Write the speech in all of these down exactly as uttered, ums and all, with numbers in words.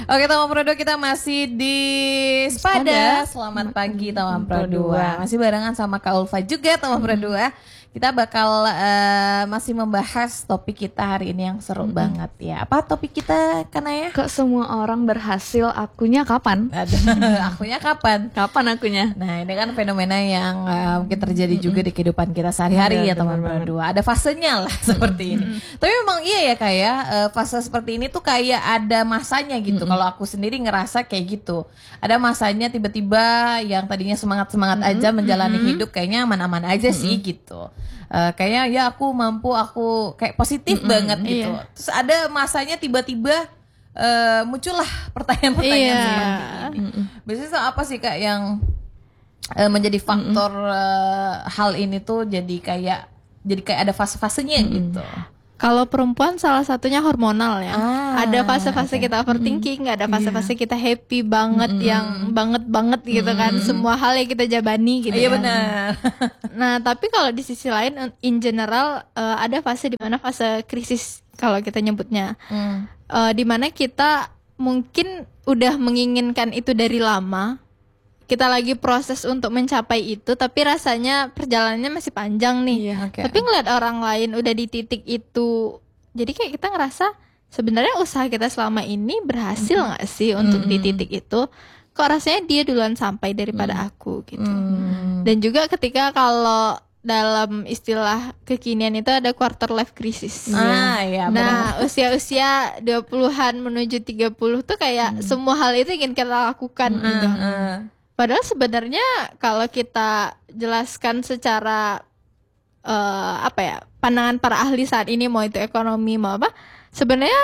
Oke, Taman Pro dua kita masih di Spada. Selamat pagi Taman Pro dua. Masih barengan sama Kak Ulfa juga Taman Pro dua. Kita bakal uh, masih membahas topik kita hari ini yang seru mm-hmm. banget ya. Apa topik kita, Kanaya? Kok semua orang berhasil, akunya kapan? Akunya kapan? Kapan akunya? Nah, ini kan fenomena yang uh, mungkin terjadi juga mm-hmm. di kehidupan kita sehari-hari ya, ya Taman Pro dua. Ada fasenya lah seperti ini. Mm-hmm. Tapi memang iya ya kayak uh, fase seperti ini tuh kayak ada masanya gitu. Mm-hmm. Kalau aku sendiri ngerasa kayak gitu. Ada masanya tiba-tiba yang tadinya semangat-semangat mm-hmm. aja menjalani mm-hmm. hidup kayaknya aman-aman aja mm-hmm. sih gitu. Uh, kayaknya ya aku mampu, aku kayak positif mm-hmm, banget gitu. Iya. Terus ada masanya tiba-tiba uh, muncullah pertanyaan-pertanyaan iya. seperti ini. Mm-hmm. Biasanya apa sih Kak yang uh, menjadi faktor mm-hmm. uh, hal ini tuh jadi kayak jadi kayak ada fase-fasenya mm-hmm. gitu. Kalau perempuan salah satunya hormonal ya. Ah, ada fase-fase okay. kita overthinking, mm-hmm. ada fase-fase yeah. kita happy banget mm-hmm. yang banget-banget gitu mm-hmm. kan. Semua hal yang kita jabani gitu. Iya kan. benar. Nah, tapi kalau di sisi lain in general uh, ada fase di mana fase krisis kalau kita nyebutnya. Mm. Uh, di mana kita mungkin udah menginginkan itu dari lama. Kita lagi proses untuk mencapai itu, tapi rasanya perjalanannya masih panjang nih. Iya, okay. Tapi ngeliat orang lain udah di titik itu, jadi kayak kita ngerasa sebenarnya usaha kita selama ini berhasil nggak mm-hmm. sih untuk mm-hmm. di titik itu? Kok rasanya dia duluan sampai daripada mm-hmm. aku gitu. Mm-hmm. Dan juga ketika kalau dalam istilah kekinian itu ada quarter life crisis. Ah, iya, nah, benar. Usia-usia dua puluhan menuju tiga puluh tuh kayak mm. semua hal itu ingin kita lakukan mm-hmm. gitu. Mm. Padahal sebenarnya kalau kita jelaskan secara uh, apa ya, pandangan para ahli saat ini, mau itu ekonomi mau apa, sebenarnya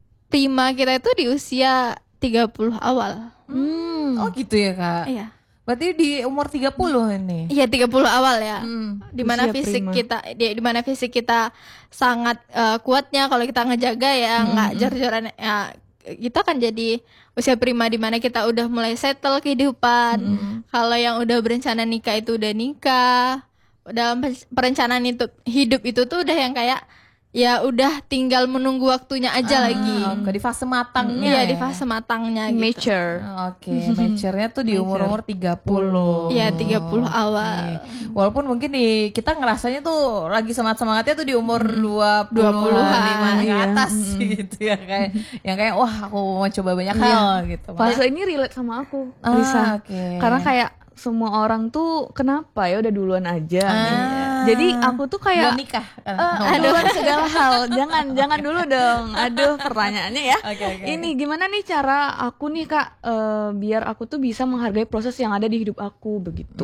prima kita itu di usia tiga puluh awal. Hmm. Oh gitu ya Kak. Iya. Berarti di umur tiga puluh ini. Iya, tiga puluh awal ya. Hmm. Di mana fisik prima. kita di, di mana fisik kita sangat uh, kuatnya kalau kita ngejaga ya, nggak hmm. jor-joran ya. Kita kan jadi usia prima di mana kita udah mulai settle kehidupan. Mm. Kalau yang udah berencana nikah itu udah nikah. Dalam perencanaan itu hidup itu tuh udah yang kayak ya udah tinggal menunggu waktunya aja ah, lagi. Oke, di fase matangnya. Iya, ya? di fase matangnya gitu. Mature. Oke, okay, mature-nya tuh di umur-umur tiga puluh. Iya, tiga puluh awal. Okay. Walaupun mungkin di kita ngerasanya tuh lagi semangat-semangatnya tuh di umur dua puluhan ke atas iya. gitu ya kayak yang kayak wah aku mau coba banyak iya. hal gitu. Fase ini relate sama aku, ah, Risa. Okay. Karena kayak semua orang tuh kenapa ya udah duluan aja. Ah, jadi aku tuh kayak belum nikah. Uh, duluan segala hal. Jangan jangan dulu dong. Aduh, pertanyaannya ya. Okay, okay. Ini gimana nih cara aku nih Kak uh, biar aku tuh bisa menghargai proses yang ada di hidup aku begitu.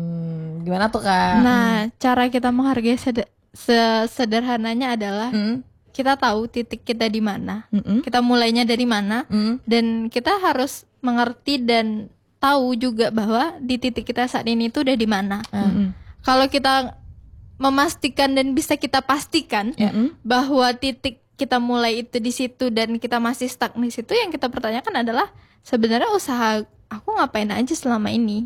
Hmm, gimana tuh Kak? Nah, cara kita menghargai sed- sederhananya adalah hmm? kita tahu titik kita di mana. Mm-hmm. Kita mulainya dari mana mm. dan kita harus mengerti dan tahu juga bahwa di titik kita saat ini itu udah di mana. Mm-hmm. Kalau kita memastikan dan bisa kita pastikan mm-hmm. bahwa titik kita mulai itu di situ dan kita masih stuck di situ, yang kita pertanyakan adalah sebenarnya usaha aku ngapain aja selama ini.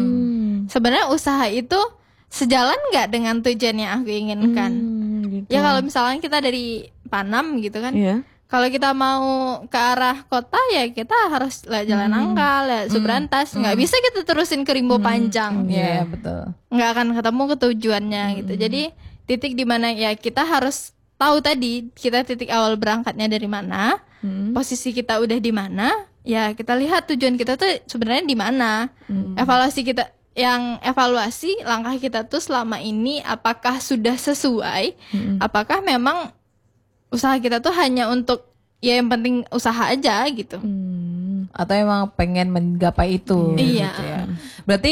Mm. Sebenarnya usaha itu sejalan nggak dengan tujuan yang aku inginkan. Mm, gitu. Ya kalau misalnya kita dari Panam gitu kan. Yeah. Kalau kita mau ke arah kota ya kita harus lewat jalan hmm. Angkal, lewat Subrantas. Nggak hmm. bisa kita terusin ke Rimbo hmm. Panjang. Iya yeah, yeah, betul. Nggak akan ketemu ke tujuannya hmm. gitu. Jadi titik di mana ya kita harus tahu tadi kita titik awal berangkatnya dari mana, hmm. posisi kita udah di mana. Ya kita lihat tujuan kita tuh sebenarnya di mana. Hmm. Evaluasi kita, yang evaluasi langkah kita tuh selama ini apakah sudah sesuai? Hmm. Apakah memang usaha kita tuh hanya untuk ya yang penting usaha aja gitu. Hmm. Atau emang pengen menggapai itu. Iya. Gitu ya. Berarti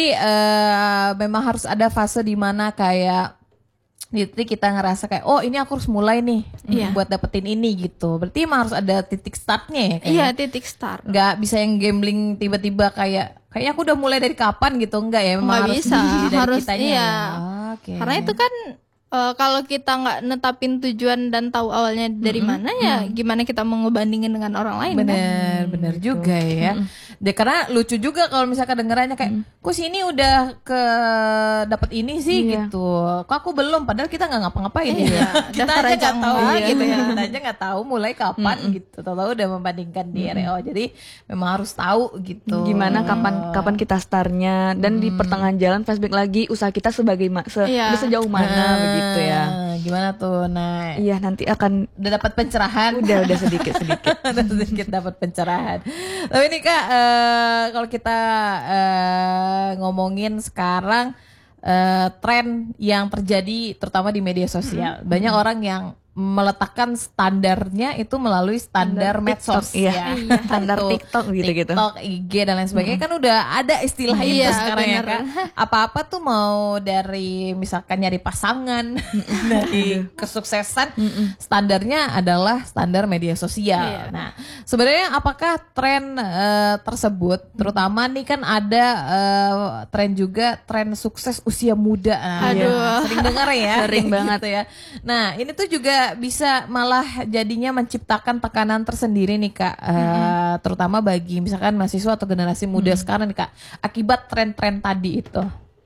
uh, memang harus ada fase di mana kayak jadi kita ngerasa kayak oh ini aku harus mulai nih iya. buat dapetin ini gitu. Berarti emang harus ada titik startnya ya. Iya, titik start. Gak bisa yang gambling tiba-tiba kayak kayaknya aku udah mulai dari kapan gitu, enggak ya? Memang Nggak harus bisa. dari Harus kitanya. iya. Oh, okay. Karena itu kan uh, kalau kita nggak netapin tujuan dan tahu awalnya dari mm-hmm. mana ya mm. gimana kita mau ngebandingin dengan orang lain. Bener kan? bener hmm, juga ya. Mm. Deh, karena lucu juga kalau misalkan kedengerannya kayak mm. kok sini udah ke dapat ini sih iya. gitu. Kok aku belum, padahal kita nggak ngapa-ngapain iya. ya. Kita aja nggak tahu iya. gitu ya. Kita aja nggak tahu mulai kapan mm. gitu. Tahu-tahu udah membandingkan di R E O. Jadi memang harus tahu gitu. Gimana kapan kapan kita startnya dan mm. di pertengahan jalan flashback lagi usaha kita sebagai ma- se- iya. sejauh mana uh, begitu ya. Gimana tuh? Nah, iya nanti akan udah dapat pencerahan. Udah udah sedikit sedikit. udah sedikit dapat pencerahan. Tapi ini Kak, uh, kalau kita uh, ngomongin sekarang uh, tren yang terjadi terutama di media sosial, mm-hmm. banyak orang yang meletakkan standarnya itu melalui standar, standar medsos TikTok, iya. ya, standar TikTok gitu-gitu, TikTok, I G dan lain sebagainya hmm. kan udah ada istilah itu iya, sekarang bener. Ya kan. Apa-apa tuh mau dari misalkan nyari pasangan, dari kesuksesan, standarnya adalah standar media sosial. Iya. Nah, sebenarnya apakah tren uh, tersebut, terutama nih kan ada uh, tren juga tren sukses usia muda, nah, aduh, sering dengar ya, sering banget gitu ya. Nah, ini tuh juga bisa malah jadinya menciptakan tekanan tersendiri nih Kak, mm-hmm. uh, terutama bagi misalkan mahasiswa atau generasi muda mm-hmm. sekarang nih Kak, akibat tren-tren tadi itu.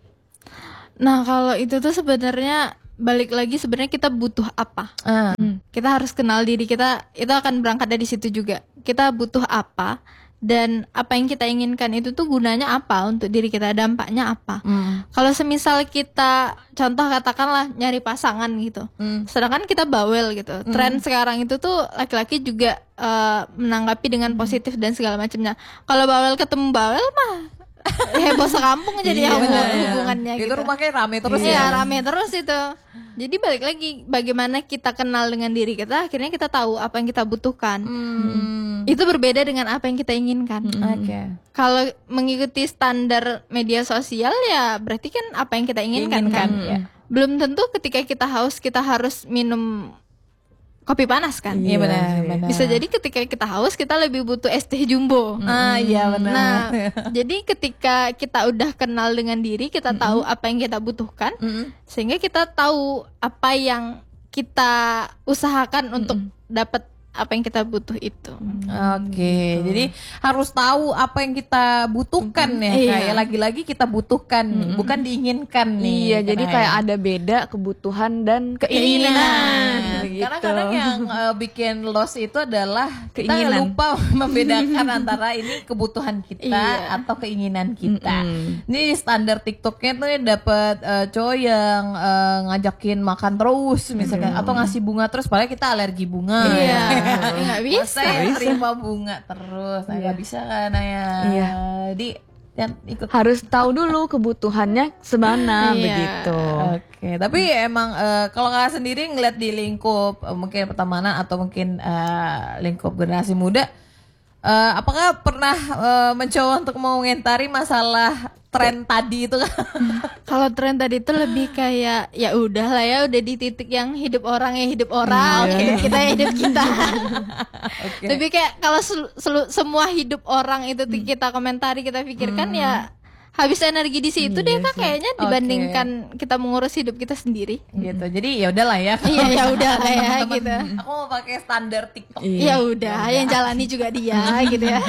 Nah kalau itu tuh sebenarnya balik lagi sebenarnya kita butuh apa? Uh. Hmm. Kita harus kenal diri kita, itu akan berangkat dari situ juga. Kita butuh apa? Dan apa yang kita inginkan itu tuh gunanya apa untuk diri kita, dampaknya apa. mm. Kalau semisal kita contoh katakanlah nyari pasangan gitu, mm. sedangkan kita bawel gitu, mm. tren sekarang itu tuh laki-laki juga uh, menanggapi dengan positif dan segala macamnya. Kalau bawel ketemu bawel mah heboh sekampung jadi iya, hubungan, hubungannya itu gitu. Rumahnya rame terus iya, ya. rame terus itu. Jadi balik lagi bagaimana kita kenal dengan diri kita, akhirnya kita tahu apa yang kita butuhkan. Hmm. Itu berbeda dengan apa yang kita inginkan. Hmm. Oke. Okay. Kalau mengikuti standar media sosial ya berarti kan apa yang kita inginkan, inginkan kan. Ya. Belum tentu ketika kita haus kita harus minum kopi panas kan. Iya benar, benar. Bisa jadi ketika kita haus kita lebih butuh es teh jumbo. Mm-hmm. Ah iya benar. Nah, jadi ketika kita udah kenal dengan diri, kita mm-hmm. tahu apa yang kita butuhkan, mm-hmm. sehingga kita tahu apa yang kita usahakan mm-hmm. untuk dapat apa yang kita butuh itu. Oke, okay. gitu. Jadi harus tahu apa yang kita butuhkan mm-hmm. ya, iya. kayak lagi-lagi kita butuhkan, mm-hmm. bukan diinginkan nih. Iya, jadi kayak ada beda kebutuhan dan keinginan. keinginan. Gitu. Karena kadang yang uh, bikin loss itu adalah keinginan. Kita lupa membedakan antara ini kebutuhan kita iya. atau keinginan kita. Mm-hmm. Ini standar TikToknya tuh dapat uh, cowok yang uh, ngajakin makan terus misalkan, mm-hmm. atau ngasih bunga terus, padahal kita alergi bunga. Iya. Nggak bisa. Saya terima bunga terus, saya nggak iya. bisa kan ya. Iya. Jadi yang ikut harus tahu dulu kebutuhannya semana iya. begitu. Oke, tapi emang uh, kalau Kakak sendiri ngeliat di lingkup uh, mungkin pertemanan atau mungkin uh, lingkup generasi muda, uh, apakah pernah uh, mencoba untuk mengomentari masalah tren tadi itu kan? Kalau tren tadi itu lebih kayak ya udah lah ya, udah di titik yang hidup orang ya hidup orang, yeah. hidup kita ya hidup kita. Okay. Lebih kayak kalau sel- sel- semua hidup orang itu kita komentari, kita pikirkan hmm. ya habis energi di situ deh Kak, kayaknya dibandingkan okay. kita mengurus hidup kita sendiri. Gitu. Jadi ya udahlah ya. Iya ya udah lah ya gitu. Aku mau pakai standar TikTok. Ya udah, yang jalani juga dia gitu ya.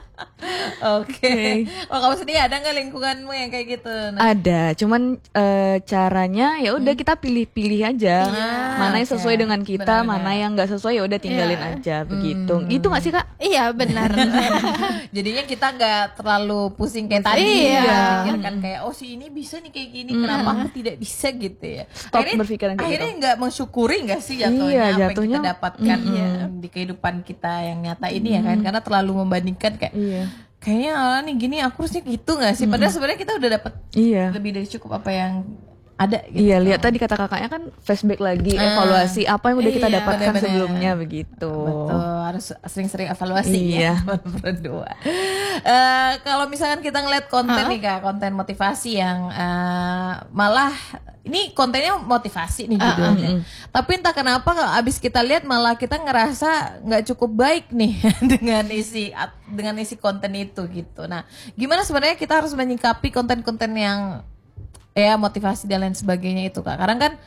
Oke. Okay. Oh, kamu sendiri ada nggak lingkunganmu yang kayak gitu? Nah. Ada, cuman e, caranya ya udah hmm. kita pilih-pilih aja. Ah, mana yang sesuai okay. dengan kita, benar, mana yang nggak sesuai ya udah tinggalin yeah. aja begitu. Hmm. Itu nggak sih Kak? Iya benar. Jadinya kita nggak terlalu pusing kayak tadi. Iya. Ya, pikirkan kayak oh si ini bisa nih kayak gini, hmm. kenapa aku tidak bisa gitu ya. Stop akhirnya, berpikiran kayak akhirnya gitu. Nggak mensyukuri nggak sih jatuhnya, iya, apa jatuhnya, yang kita dapatkan mm, ya di kehidupan kita yang nyata ini mm. ya kan, karena terlalu membandingkan kayak iya. kayaknya orang nih gini aku harusnya gitu nggak sih, padahal sebenarnya kita udah dapat iya. lebih dari cukup apa yang ada gitu. Iya, lihat tadi kata kakaknya kan flashback lagi, ah, evaluasi apa yang udah kita iya, dapatkan bener-bener. sebelumnya begitu. Betul, harus sering-sering evaluasi iya. ya berdua. Uh, kalau misalkan kita ngeliat konten uh-huh. nih Kak, konten motivasi yang uh, malah ini kontennya motivasi nih judulnya. Uh, uh, uh. Tapi entah kenapa abis kita lihat malah kita ngerasa nggak cukup baik nih dengan isi dengan isi konten itu gitu. Nah, gimana sebenarnya kita harus menyikapi konten-konten yang ya motivasi dan lain sebagainya itu Kak? Karena kan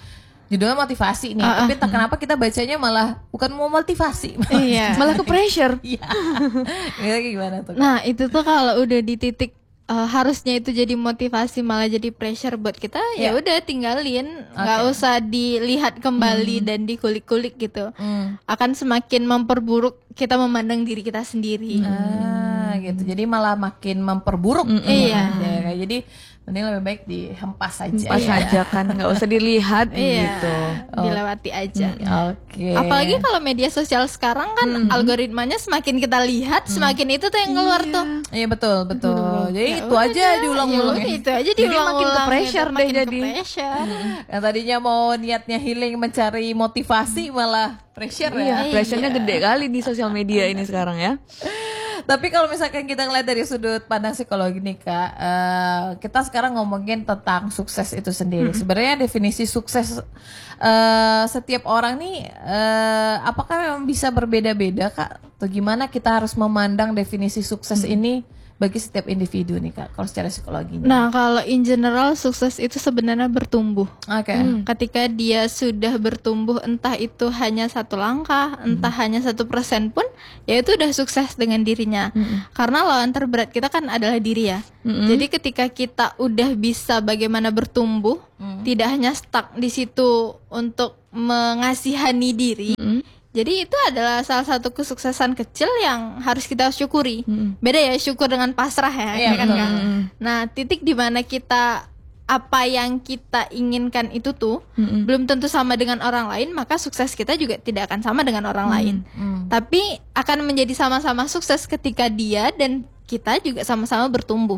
judulnya motivasi nih, Uh, uh, tapi entah kenapa kita bacanya malah bukan mau motivasi, Iya. Malah ke pressure. Iya. Itu gimana tuh? Nah itu tuh kalau udah di titik uh, harusnya itu jadi motivasi malah jadi pressure buat kita, ya Ya. udah tinggalin, nggak Oke. usah dilihat kembali dan dikulik-kulik gitu. Hmm. Akan semakin memperburuk kita memandang diri kita sendiri. Ah, gitu. Jadi malah makin memperburuk. Iya. Ya, jadi ini lebih baik dihempas aja. Pas ya. aja kan, nggak usah dilihat Iya, gitu. dilewati aja. Oke. Apalagi kalau media sosial sekarang kan algoritmanya semakin kita lihat, semakin itu tuh yang keluar tuh. Iya betul betul. Jadi Ya itu udah, aja diulang-ulang. ya ya. udah, itu aja Jadi diulang-ulang. makin ke pressure gitu, deh makin ke jadi. pressure. Yang tadinya mau niatnya healing mencari motivasi malah pressure ya. Iya, pressure-nya gede kali di sosial media ini sekarang ya. Tapi kalau misalkan kita ngeliat dari sudut pandang psikologi nih Kak, eh, kita sekarang ngomongin tentang sukses itu sendiri. Sebenarnya definisi sukses eh, setiap orang nih, eh, apakah memang bisa berbeda-beda Kak? Atau gimana kita harus memandang definisi sukses ini bagi setiap individu nih Kak, kalau secara psikologinya? Nah, kalau in general sukses itu sebenarnya bertumbuh. Oke. Ketika dia sudah bertumbuh, entah itu hanya satu langkah, entah hanya satu persen pun, ya itu udah sukses dengan dirinya. Karena lawan terberat kita kan adalah diri ya. Jadi ketika kita udah bisa bagaimana bertumbuh, tidak hanya stuck di situ untuk mengasihani diri. Jadi itu adalah salah satu kesuksesan kecil yang harus kita syukuri. Beda ya syukur dengan pasrah ya, Iya, ya kan betul. Kak? Nah, titik di mana kita apa yang kita inginkan itu tuh belum tentu sama dengan orang lain, maka sukses kita juga tidak akan sama dengan orang lain. Tapi akan menjadi sama-sama sukses ketika dia dan kita juga sama-sama bertumbuh.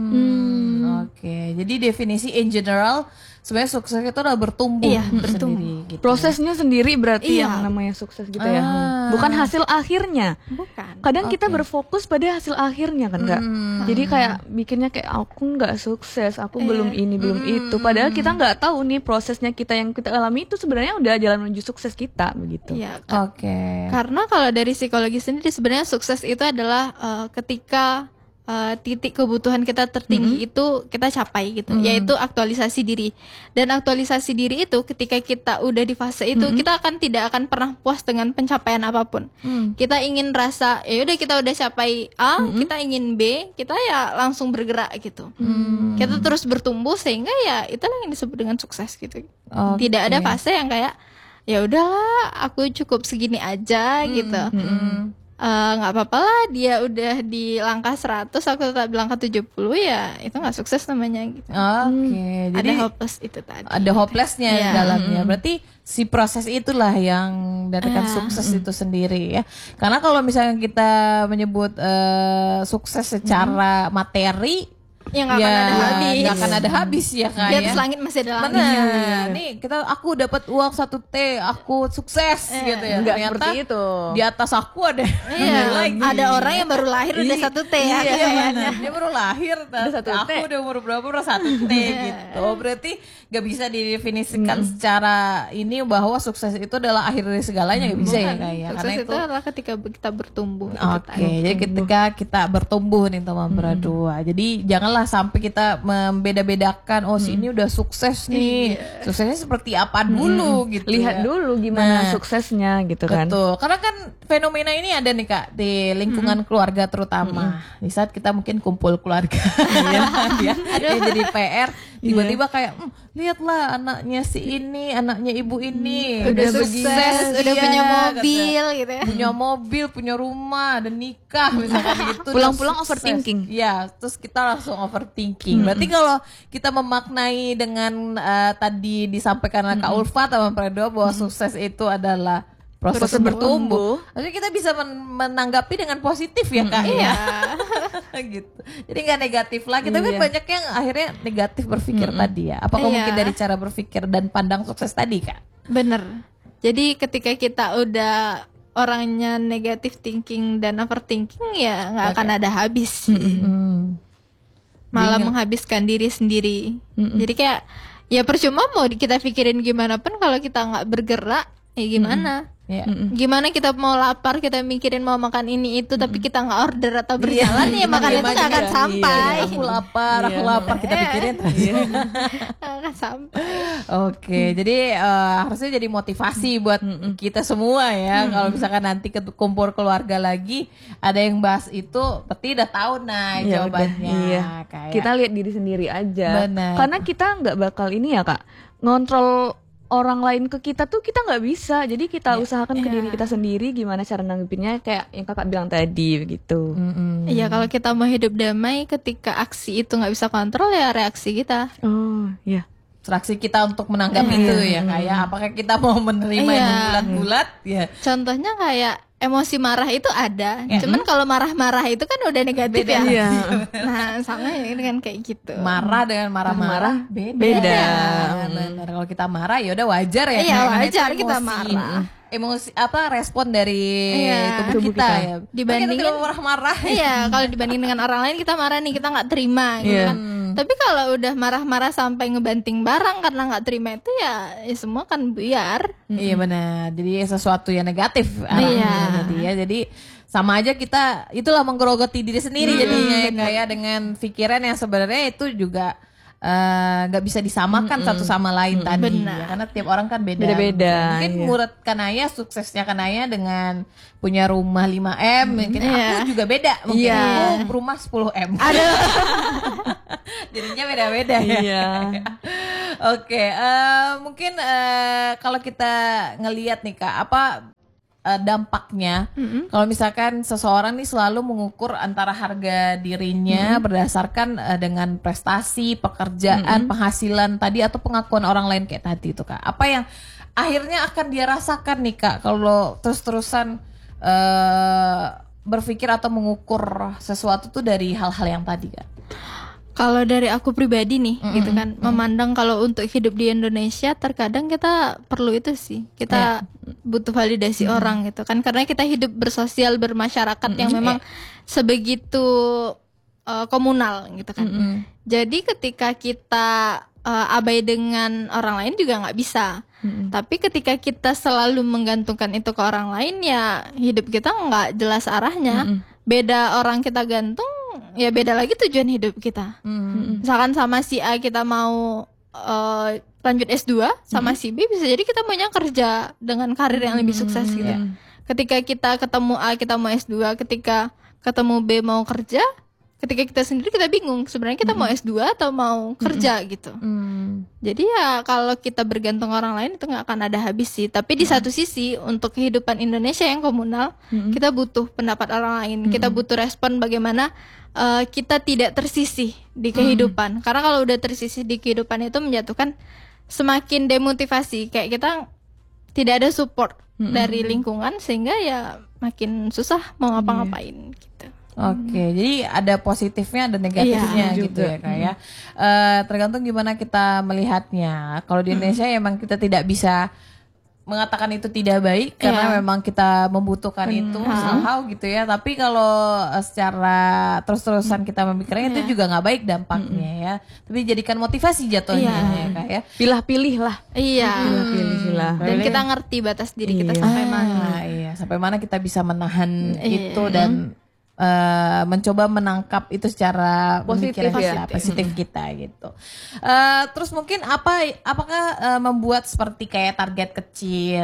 Hmm, Oke, jadi definisi in general sebenarnya sukses itu adalah bertumbuh, Iya, itu bertumbuh. sendiri, gitu. Prosesnya sendiri berarti Iya. yang namanya sukses gitu ya. Ah. Bukan hasil akhirnya. Bukan. Kadang kita berfokus pada hasil akhirnya kan Kak. Hmm. Jadi kayak bikinnya kayak aku nggak sukses, aku belum ini, belum itu. Padahal kita nggak tahu nih prosesnya kita yang kita alami itu sebenarnya udah jalan menuju sukses kita begitu. Iya, Kak. Oke. Karena kalau dari psikologi sendiri sebenarnya sukses itu adalah eh, ketika eh, titik kebutuhan kita tertinggi itu kita capai gitu, yaitu aktualisasi diri. Dan aktualisasi diri itu ketika kita udah di fase itu, kita akan tidak akan pernah puas dengan pencapaian apapun. Kita ingin rasa ya udah kita udah capai A, kita ingin B, kita ya langsung bergerak gitu. Kita terus bertumbuh sehingga ya itulah yang disebut dengan sukses gitu. Oke. Tidak ada fase yang kayak ya udahlah aku cukup segini aja gitu. Eh, nggak apa-apa lah dia udah di langkah seratus aku tetap di langkah tujuh puluh, ya itu nggak sukses namanya gitu. Oke, jadi Ada hopeless itu tadi. ada hopelessnya di Iya. dalamnya. Berarti si proses itulah yang mendatangkan Iya. sukses itu sendiri ya. Karena kalau misalnya kita menyebut eh, sukses secara materi, Ya nggak akan ada habis. nggak akan ada habis ya Kak Di ya. atas langit masih ada langit. Benar. Nih kita aku dapat uang satu T, aku sukses gitu ya. Enggak Ternyata seperti itu. di atas aku ada Iya, lagi. ada orang yang baru lahir udah Iya, satu T ya. iya, kayaknya. dia baru lahir Udah satu aku T. udah umur berapa udah satu T gitu. Berarti gak bisa didefinisikan secara ini bahwa sukses itu adalah akhir dari segalanya, gak bisa ya Kak ya. Sukses itu adalah ketika kita bertumbuh. itu Oke, tadi. jadi ketika kita bertumbuh nih teman berdua, jadi janganlah sampai kita membeda-bedakan, oh si ini udah sukses nih, suksesnya seperti apa dulu gitu. ya. Lihat dulu gimana Nah, suksesnya gitu kan. Betul, karena kan fenomena ini ada nih Kak di lingkungan keluarga terutama. Di saat kita mungkin kumpul keluarga, ya, ya, ya jadi P R, tiba-tiba kayak, "Hmm, lihatlah anaknya si ini, anaknya ibu ini, Udah begini." sukses, udah Iya, punya kata. mobil gitu ya. punya mobil, punya rumah, dan nikah misalkan gitu. Pulang-pulang udah sukses. overthinking. Iya, terus kita langsung overthinking. Berarti kalau kita memaknai dengan eh, tadi disampaikan oleh Kak Ulfa sama Predo bahwa sukses itu adalah proses, Proses bertumbuh. bertumbuh. Jadi kita bisa men- menanggapi dengan positif ya Kak. Iya. Ya? gitu. Jadi nggak negatif lagi. Tapi Iya. banyak yang akhirnya negatif berpikir tadi ya. Apakah Iya. mungkin dari cara berpikir dan pandang sukses tadi Kak? Bener. Jadi ketika kita udah orangnya negative thinking dan overthinking, ya nggak akan ada habis. Hmm. Malah menghabiskan diri sendiri. Jadi kayak ya percuma mau kita pikirin gimana pun kalau kita nggak bergerak, ya gimana? Yeah. Gimana kita mau lapar, kita mikirin mau makan ini itu, tapi kita nggak order atau berjalan, ya makan itu nggak akan sampai. Iya, aku lapar, aku lapar, kita pikirin terus. Nggak akan sampai. Oke, jadi uh, harusnya jadi motivasi buat kita semua ya. Kalau misalkan nanti ke kumpul keluarga lagi, ada yang bahas itu, berarti udah tahu nah Ya jawabannya. udah, iya. Kayak. Kita lihat diri sendiri aja. Benar. Karena kita nggak bakal ini ya kak, ngontrol orang lain ke kita tuh kita nggak bisa. Jadi kita Ya, usahakan ke ya. diri kita sendiri gimana cara nanggepinnya, kayak yang kakak bilang tadi begitu. Iya, kalau kita mau hidup damai, ketika aksi itu nggak bisa kontrol, ya reaksi kita. Oh iya. Reaksi kita untuk menanggapi itu ya, kayak apakah kita mau menerima Iya. yang bulat-bulat ya. Contohnya kayak emosi marah itu ada, Ya. cuman kalau marah-marah itu kan udah negatif Beda. ya. Iya. Nah, sama ya dengan kayak gitu. Marah dengan marah-marah beda. beda. Benar. Kalau kita marah ya udah wajar ya. Iya, karena itu wajar kita emosi. marah. Emosi apa respon dari Iya. tubuh Tubuh kita, kita. ya. Dibandingin- Kita tidak marah-marah. Iya, kalau dibanding dengan orang lain kita marah nih, kita nggak terima gitu Iya. kan. Tapi kalau udah marah-marah sampai ngebanting barang karena nggak terima itu ya, ya semua kan buyar. Iya benar. Jadi sesuatu yang negatif. Iya. arahnya Jadi ya, jadi sama aja kita itulah menggerogoti diri sendiri jadinya ya, kayak dengan pikiran yang sebenarnya itu juga eh, nggak bisa disamakan satu sama lain tadi Benar. ya, karena tiap orang kan beda. Beda-beda, Mungkin iya. menurut Kanaya suksesnya Kanaya dengan punya rumah lima M, mungkin Iya. aku juga beda. Mungkin Iya. aku rumah sepuluh M. Aduh. Jadinya beda-beda ya. Iya. Oke, eh, mungkin eh, kalau kita ngelihat nih Kak, apa eh, dampaknya kalau misalkan seseorang nih selalu mengukur antara harga dirinya berdasarkan eh, dengan prestasi, pekerjaan, penghasilan tadi atau pengakuan orang lain kayak tadi itu Kak. Apa yang akhirnya akan dia rasakan nih Kak kalau terus-terusan eh, berpikir atau mengukur sesuatu tuh dari hal-hal yang tadi Kak? Kalau dari aku pribadi nih, gitu kan, memandang kalau untuk hidup di Indonesia terkadang kita perlu itu sih, kita butuh validasi orang gitu kan, karena kita hidup bersosial bermasyarakat yang memang sebegitu uh, komunal gitu kan. Jadi ketika kita uh, abai dengan orang lain juga nggak bisa. Tapi ketika kita selalu menggantungkan itu ke orang lain, ya hidup kita nggak jelas arahnya. Beda orang kita gantung, ya beda lagi tujuan hidup kita. Misalkan sama si A kita mau uh, lanjut S dua, sama si B bisa jadi kita maunya kerja dengan karir yang lebih sukses gitu. Ketika kita ketemu A kita mau S dua, ketika ketemu B mau kerja, ketika kita sendiri kita bingung sebenarnya kita mau S dua atau mau kerja gitu. Jadi ya kalau kita bergantung orang lain itu nggak akan ada habis sih. Tapi di satu sisi untuk kehidupan Indonesia yang komunal, kita butuh pendapat orang lain, kita butuh respon bagaimana uh, kita tidak tersisih di kehidupan. Karena kalau udah tersisih di kehidupan itu menjatuhkan, semakin demotivasi, kayak kita tidak ada support dari lingkungan sehingga ya makin susah mau ngapa-ngapain gitu. Oke, jadi ada positifnya, ada negatifnya Iya, gitu juga. ya Kak ya. Eh, tergantung gimana kita melihatnya. Kalau di Indonesia emang kita tidak bisa mengatakan itu tidak baik karena Iya. memang kita membutuhkan itu somehow gitu ya. Tapi kalau eh, secara terus-terusan kita memikirnya itu juga nggak baik dampaknya ya. Tapi jadikan motivasi jatuhnya Iya. ya Kak ya. Pilah-pilih lah. Iya. Pilih-pilih. Dan kita ngerti batas diri kita Iya. sampai mana. Ah, iya, sampai mana kita bisa menahan Iya. itu dan eh, mencoba menangkap itu secara Positif pemikiran ya. kita, positif kita gitu. Eh, terus mungkin apa, apakah eh, membuat seperti kayak target kecil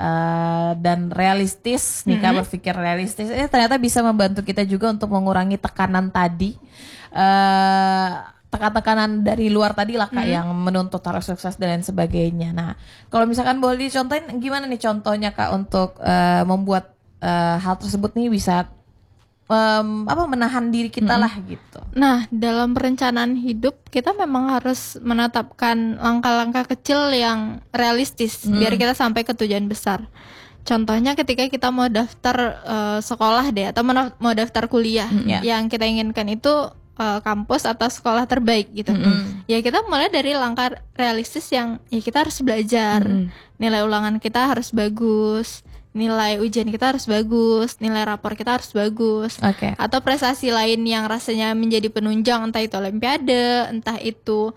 eh, dan realistis nih Kak, berpikir realistis, eh ternyata bisa membantu kita juga untuk mengurangi tekanan tadi. Eh, tekan-tekanan dari luar tadi lah Kak yang menuntut harus sukses dan lain sebagainya. Nah, kalau misalkan boleh dicontohin gimana nih contohnya Kak untuk eh, membuat eh, hal tersebut nih bisa em, apa menahan diri kita lah gitu. Nah, dalam perencanaan hidup kita memang harus menetapkan langkah-langkah kecil yang realistis biar kita sampai ke tujuan besar. Contohnya ketika kita mau daftar eh, sekolah deh atau mau mau daftar kuliah, Ya. yang kita inginkan itu eh, kampus atau sekolah terbaik gitu. Ya kita mulai dari langkah realistis yang ya kita harus belajar, nilai ulangan kita harus bagus, nilai ujian kita harus bagus, nilai rapor kita harus bagus. Oke. Atau prestasi lain yang rasanya menjadi penunjang, entah itu olimpiade, entah itu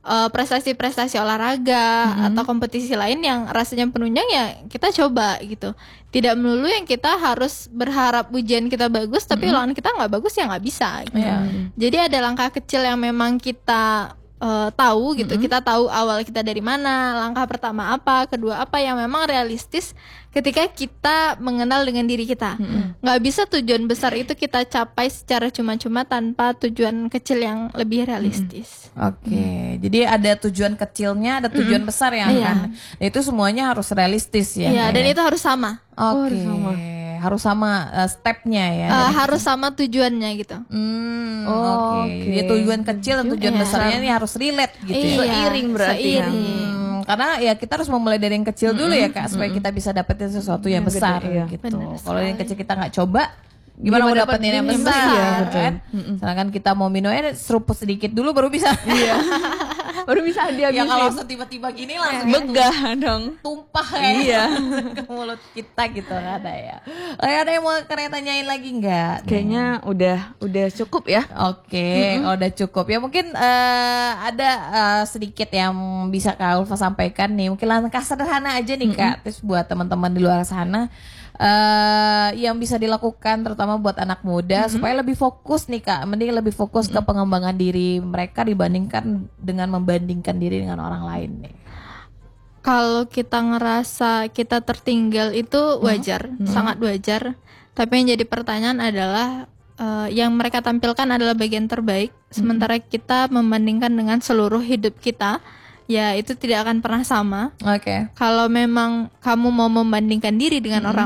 uh, prestasi-prestasi olahraga mm-hmm. atau kompetisi lain yang rasanya penunjang ya kita coba gitu. Tidak melulu yang kita harus berharap ujian kita bagus tapi mm-hmm. ulangan kita nggak bagus ya nggak bisa gitu. Yeah. Jadi ada langkah kecil yang memang kita uh, tahu gitu. Mm-hmm. Kita tahu awal kita dari mana, langkah pertama apa, kedua apa yang memang realistis ketika kita mengenal dengan diri kita. Mm-hmm. Nggak bisa tujuan besar itu kita capai secara cuma-cuma tanpa tujuan kecil yang lebih realistis. Mm-hmm. Oke, okay. mm-hmm. jadi ada tujuan kecilnya, ada tujuan mm-hmm. besar yang yeah. kan. Itu semuanya harus realistis ya. Iya, yeah, dan itu harus sama. Oke, okay. oh, harus sama uh, stepnya ya. Uh, harus sama tujuannya gitu. Hmm, oh, oke. Okay. Okay. Jadi tujuan kecil dan tujuan yeah. besarnya ini harus relate gitu. Iya, ya. Seiring berarti. Seiring. Hmm, karena ya kita harus memulai dari yang kecil dulu ya Kak, supaya kita bisa dapetin sesuatu yang, yang besar gede, iya. gitu. Kalau yang kecil kita nggak coba, gimana mau dapetin yang besar, besar ya, betul. Kan? Sedangkan kita mau minumnya seruput sedikit dulu baru bisa. Iya. Baru bisa dia ya kalau tiba-tiba gini langsung begah dong, tumpah ya iya. ke mulut kita gitu ada ya. Kayak ada yang mau kalian tanyain lagi nggak? Kayaknya nih. udah udah cukup ya. Oke, okay, mm-hmm. udah cukup ya. Mungkin uh, ada uh, sedikit yang bisa Kak Ulfa sampaikan nih. Mungkin langkah sederhana aja nih Kak, mm-hmm. terus buat teman-teman di luar sana. Uh, yang bisa dilakukan terutama buat anak muda mm-hmm. supaya lebih fokus nih Kak, mending lebih fokus mm-hmm. ke pengembangan diri mereka dibandingkan dengan membandingkan diri dengan orang lain nih. Kalau kita ngerasa kita tertinggal itu wajar, mm-hmm. sangat wajar. Tapi yang jadi pertanyaan adalah uh, yang mereka tampilkan adalah bagian terbaik, mm-hmm. sementara kita membandingkan dengan seluruh hidup kita. Ya itu tidak akan pernah sama. Oke. Okay. Kalau memang kamu mau membandingkan diri dengan mm-hmm. orang